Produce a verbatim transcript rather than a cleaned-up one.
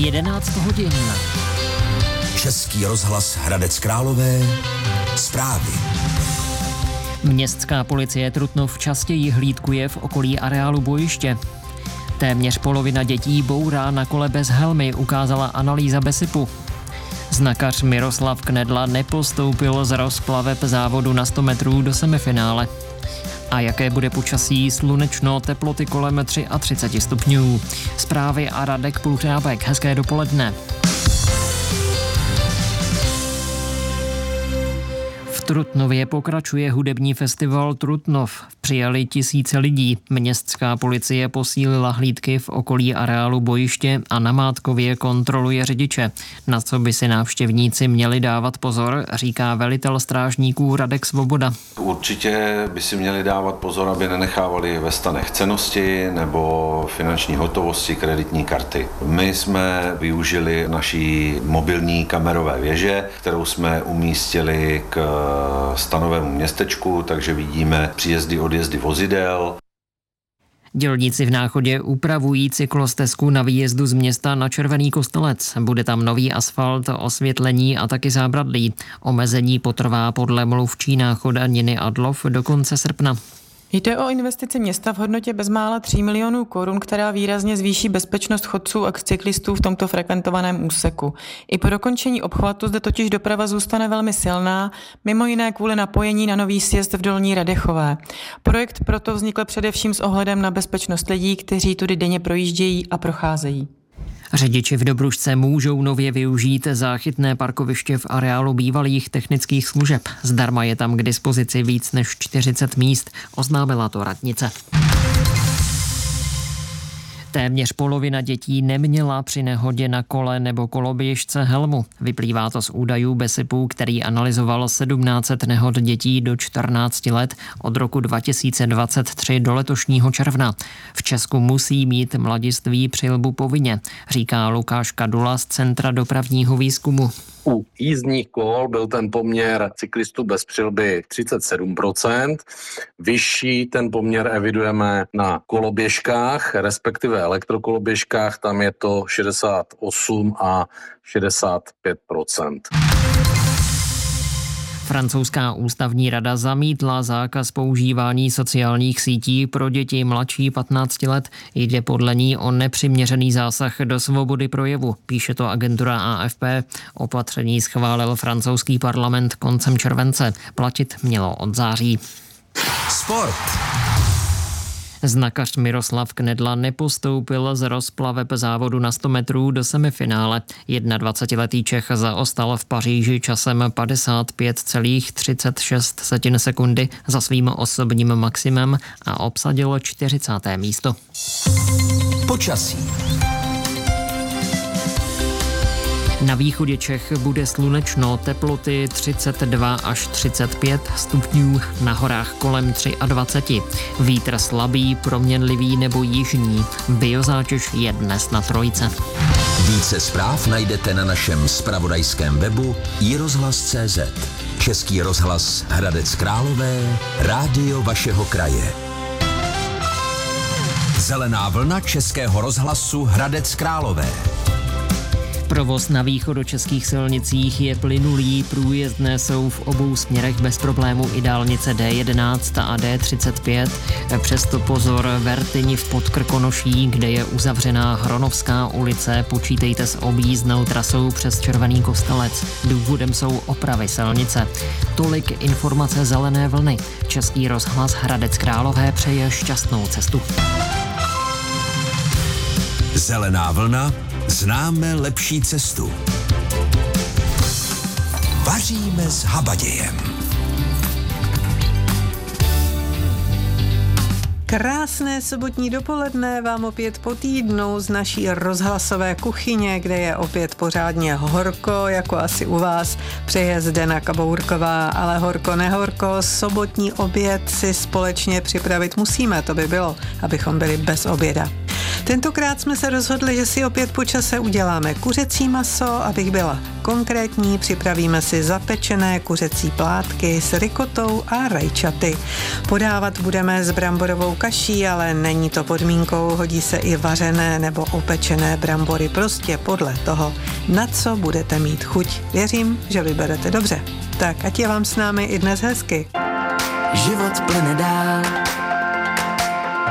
jedenáct hodin. Český rozhlas Hradec Králové. Zprávy. Městská policie Trutnov častěji hlídkuje v okolí areálu bojiště. Téměř polovina dětí bourá na kole bez helmy, ukázala analýza BESIPu. Znakař Miroslav Knedla nepostoupil z rozplaveb závodu na sto metrů do semifinále. A jaké bude počasí? Slunečno, teploty kolem třicet tři stupňů. Zprávy a Radek Pulchrábek. Hezké dopoledne. V Trutnově pokračuje hudební festival Trutnov. Přijali tisíce lidí. Městská policie posílila hlídky v okolí areálu bojiště a namátkově kontroluje řidiče. Na co by si návštěvníci měli dávat pozor, říká velitel strážníků Radek Svoboda. Určitě by si měli dávat pozor, aby nenechávali ve stanech cennosti nebo finanční hotovosti, kreditní karty. My jsme využili naší mobilní kamerové věže, kterou jsme umístili k stanovému městečku, takže vidíme příjezdy, odjezdy vozidel. Dělníci v Náchodě upravují cyklostezku na výjezdu z města na Červený Kostelec. Bude tam nový asfalt, osvětlení a taky zábradlí. Omezení potrvá podle mluvčí Náchoda Niny Adlov do konce srpna. Jde o investici města v hodnotě bezmála tří milionů korun, která výrazně zvýší bezpečnost chodců a cyklistů v tomto frekventovaném úseku. I po dokončení obchvatu zde totiž doprava zůstane velmi silná, mimo jiné kvůli napojení na nový sjezd v Dolní Radechové. Projekt proto vznikl především s ohledem na bezpečnost lidí, kteří tudy denně projíždějí a procházejí. Řidiči v Dobrušce můžou nově využít záchytné parkoviště v areálu bývalých technických služeb. Zdarma je tam k dispozici víc než čtyřicet míst, oznámila to radnice. Téměř polovina dětí neměla při nehodě na kole nebo koloběžce helmu. Vyplývá to z údajů BESIPu, který analyzoval sedmnáct set nehod dětí do čtrnácti let od roku dva tisíce dvacet tři do letošního června. V Česku musí mít mladiství přilbu povinně, říká Lukáš Kadula z Centra dopravního výzkumu. U jízdních kol byl ten poměr cyklistů bez přilby třicet sedm procent. Vyšší ten poměr evidujeme na koloběžkách, respektive elektrokoloběžkách, tam je to šedesát osm a šedesát pět procent. Francouzská ústavní rada zamítla zákaz používání sociálních sítí pro děti mladší patnácti let. Jde podle ní o nepřiměřený zásah do svobody projevu, píše to agentura A F P. Opatření schválil francouzský parlament koncem července. Platit mělo od září. Sport. Znakař Miroslav Knedla nepostoupil z rozplaveb závodu na sto metrů do semifinále. dvacetiletý Čech zaostal v Paříži časem padesát pět celá třicet šest sekundy za svým osobním maximem a obsadil čtyřicáté místo. Počasí. Na východě Čech bude slunečno, teploty třicet dva až třicet pět stupňů, na horách kolem dvacet tři. Vítr slabý, proměnlivý nebo jižní. Biozátěž je dnes na trojce. Více zpráv najdete na našem zpravodajském webu i rozhlas tečka cé zet. Český rozhlas Hradec Králové, rádio vašeho kraje. Zelená vlna Českého rozhlasu Hradec Králové. Provoz na východočeských silnicích je plynulý, průjezdné jsou v obou směrech bez problému i dálnice D jedenáct a D třicet pět. Přesto pozor, Vertyni v Podkrkonoší, kde je uzavřená Hronovská ulice, počítejte s objízdnou trasou přes Červený Kostelec. Důvodem jsou opravy silnice. Tolik informace Zelené vlny. Český rozhlas Hradec Králové přeje šťastnou cestu. Zelená vlna. Známe lepší cestu. Vaříme s habadějem. Krásné sobotní dopoledne vám opět po týdnu z naší rozhlasové kuchyně, kde je opět pořádně horko, jako asi u vás, přeje Zdena Kabourková, ale horko nehorko, sobotní oběd si společně připravit musíme, to by bylo, abychom byli bez oběda. Tentokrát jsme se rozhodli, že si opět po čase uděláme kuřecí maso, abych byla konkrétní, připravíme si zapečené kuřecí plátky s rikotou a rajčaty. Podávat budeme s bramborovou kaší, ale není to podmínkou, hodí se i vařené nebo opečené brambory, prostě podle toho, na co budete mít chuť. Věřím, že vyberete dobře. Tak ať je vám s námi i dnes hezky. Život plyne dál,